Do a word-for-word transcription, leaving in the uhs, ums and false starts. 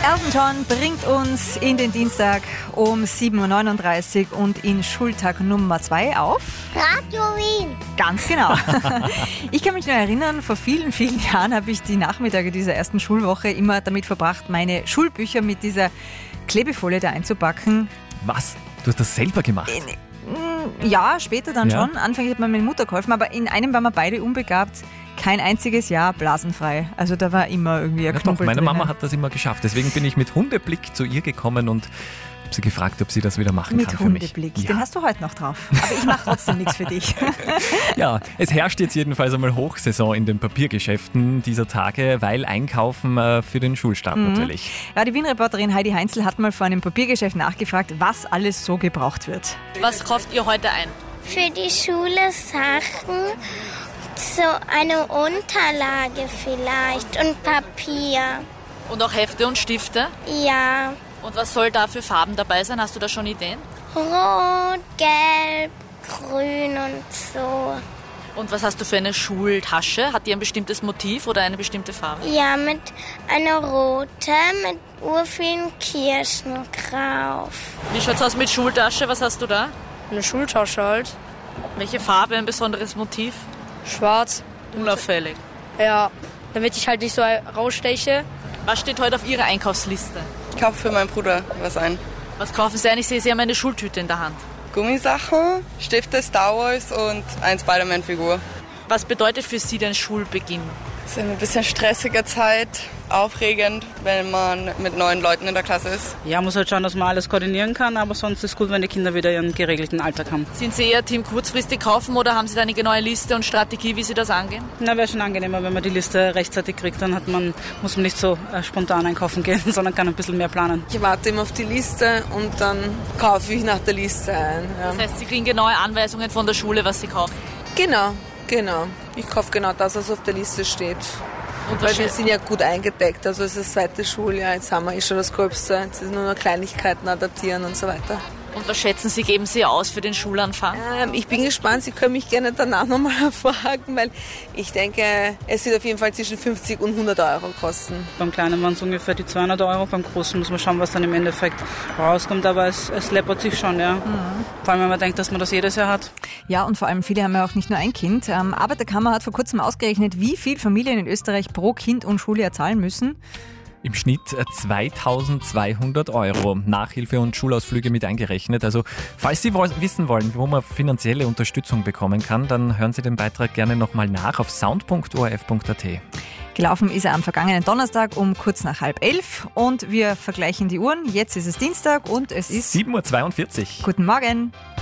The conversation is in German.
Elton John bringt uns in den Dienstag um sieben Uhr neununddreißig und in Schultag Nummer zwei auf Radio Wien. Ganz genau. Ich kann mich noch erinnern, vor vielen, vielen Jahren habe ich die Nachmittage dieser ersten Schulwoche immer damit verbracht, meine Schulbücher mit dieser Klebefolie da einzupacken. Was? Du hast das selber gemacht? Ja, später dann Ja. schon. Anfangs hat mir meine Mutter geholfen, aber in einem waren wir beide unbegabt. Kein einziges Jahr blasenfrei. Also da war immer irgendwie ein Ja, doch, Knubbel meine drinnen. Mama hat das immer geschafft. Deswegen bin ich mit Hundeblick zu ihr gekommen und habe sie gefragt, ob sie das wieder machen Mit kann für mich. Hundeblick. Ja. Den hast du heute noch drauf. Aber ich mache trotzdem nichts für dich. Ja, es herrscht jetzt jedenfalls einmal Hochsaison in den Papiergeschäften dieser Tage, weil Einkaufen äh, für den Schulstart Mhm. natürlich. Ja, die Wien-Reporterin Heidi Heinzel hat mal vor einem Papiergeschäft nachgefragt, was alles so gebraucht wird. Was kauft ihr heute ein? Für die Schule Sachen, so eine Unterlage vielleicht und Papier. Und auch Hefte und Stifte? Ja, Und was soll da für Farben dabei sein? Hast du da schon Ideen? rot, gelb, grün und so. Und was hast du für eine Schultasche? Hat die ein bestimmtes Motiv oder eine bestimmte Farbe? Ja, mit einer rote, mit urvielen Kirschen drauf. Wie schaut's aus mit Schultasche? Was hast du da? Eine Schultasche halt. Welche Farbe, ein besonderes Motiv? Schwarz. Unauffällig. Ja, damit ich halt nicht so raussteche. Was steht heute auf Ihrer Einkaufsliste? Ich kaufe für meinen Bruder was ein. Was kaufen Sie ein? Ich sehe, Sie haben eine Schultüte in der Hand. Gummisachen, Stifte, Star Wars und eine Spider-Man-Figur. Was bedeutet für Sie denn Schulbeginn? Es ist eine bisschen stressige Zeit, aufregend, wenn man mit neuen Leuten in der Klasse ist. Ja, muss halt schauen, dass man alles koordinieren kann, aber sonst ist es gut, wenn die Kinder wieder ihren geregelten Alltag haben. Sind Sie eher Team kurzfristig kaufen oder haben Sie da eine genaue Liste und Strategie, wie Sie das angehen? Na, wäre schon angenehmer, wenn man die Liste rechtzeitig kriegt, dann hat man, muss man nicht so äh, spontan einkaufen gehen, sondern kann ein bisschen mehr planen. Ich warte immer auf die Liste und dann kaufe ich nach der Liste ein. Ja. Das heißt, Sie kriegen genaue Anweisungen von der Schule, was Sie kaufen. Genau, genau. Ich kaufe genau das, was auf der Liste steht. Und Weil was wir schä- sind ja gut eingedeckt, also es ist das zweite Schuljahr, jetzt haben wir eh schon das Gröbste, jetzt ist nur noch Kleinigkeiten adaptieren und so weiter. und was schätzen Sie, geben Sie aus für den Schulanfang? Ähm, ich bin gespannt, Sie können mich gerne danach nochmal fragen, weil ich denke, es wird auf jeden Fall zwischen fünfzig und hundert Euro kosten. Beim Kleinen waren es ungefähr die zweihundert Euro, beim Großen muss man schauen, was dann im Endeffekt rauskommt, aber es, es läppert sich schon, ja. Vor allem, wenn man denkt, dass man das jedes Jahr hat. Ja, und vor allem viele haben ja auch nicht nur ein Kind. Ähm, Arbeiterkammer hat vor kurzem ausgerechnet, wie viel Familien in Österreich pro Kind und Schuljahr zahlen müssen. Im Schnitt zweitausendzweihundert Euro, Nachhilfe und Schulausflüge mit eingerechnet. Also falls Sie wo- wissen wollen, wo man finanzielle Unterstützung bekommen kann, dann hören Sie den Beitrag gerne nochmal nach auf sound punkt o r f punkt a t. Gelaufen ist er am vergangenen Donnerstag um kurz nach halb elf und wir vergleichen die Uhren. Jetzt ist es Dienstag und es ist... sieben Uhr zweiundvierzig. Guten Morgen.